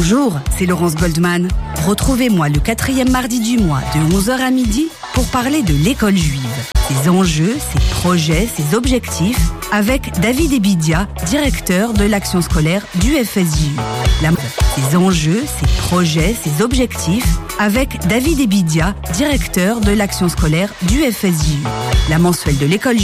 Bonjour, c'est Laurence Goldman. Retrouvez-moi le 4e mardi du mois de 11h à midi pour parler de l'école juive, ses enjeux, ses projets, ses objectifs, avec David Ebidia, directeur de l'action scolaire du FSJU. Ses enjeux, ses projets, ses objectifs, avec David Ebidia, directeur de l'action scolaire du FSJU. La mensuelle de l'école juive